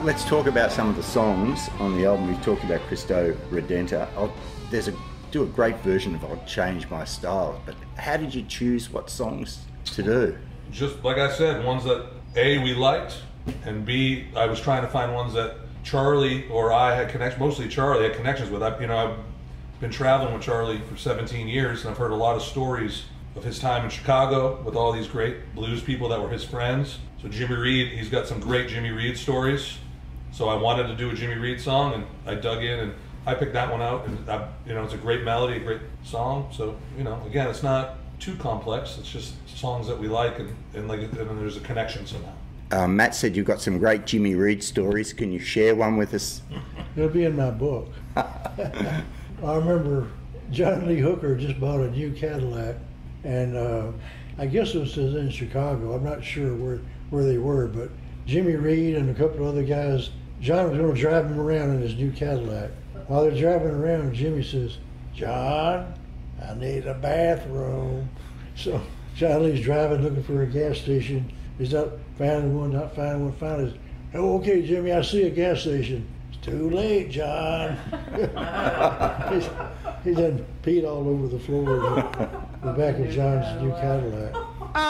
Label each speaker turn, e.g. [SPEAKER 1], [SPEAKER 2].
[SPEAKER 1] let's talk about some of the songs on the album. We talked about Cristo Redentor. Do a great version of I'll Change My Style, but how did you choose what songs to do?
[SPEAKER 2] Just like I said, ones that A, we liked, and B, I was trying to find ones that Charlie or I had connections, mostly Charlie had connections with. I've been traveling with Charlie for 17 years, and I've heard a lot of stories of his time in Chicago with all these great blues people that were his friends. So Jimmy Reed, he's got some great Jimmy Reed stories. So I wanted to do a Jimmy Reed song, and I dug in and I picked that one out, and it's a great melody, a great song. So again, it's not too complex. It's just songs that we like, and then there's a connection somehow.
[SPEAKER 1] Matt said you've got some great Jimmy Reed stories. Can you share one with us?
[SPEAKER 3] It'll be in my book. I remember John Lee Hooker just bought a new Cadillac, and I guess it was in Chicago. I'm not sure where they were, but Jimmy Reed and a couple of other guys, John was going to drive him around in his new Cadillac. While they're driving around, Jimmy says, "John, I need a bathroom." So John Lee's driving, looking for a gas station. He's not finding one. Finally, "Oh, okay, Jimmy, I see a gas station." "It's too late, John." He done peed all over the floor of the back of John's new Cadillac.